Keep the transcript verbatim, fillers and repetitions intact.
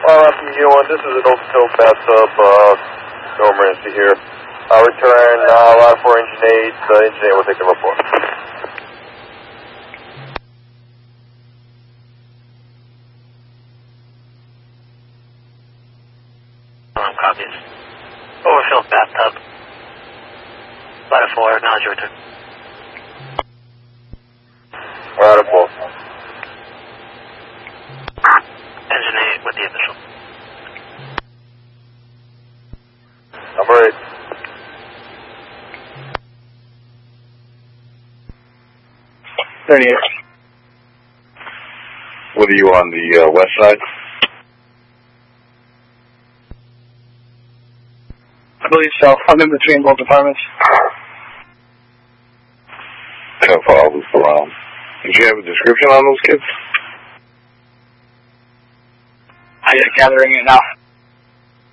Uh, you know, this is an open toe bathtub, uh, no emergency here. Uh, return, uh, line four, engine eight, uh, engine eight will take the report. Um, copies. Overfilled bathtub. Line four, now is your turn. Line four. Engine eight with the official. Number eight. thirty-eight. What are you on the uh, west side? I believe so. I'm in between both departments. How far was around? Did you have a description on those kids? I'm gathering it now.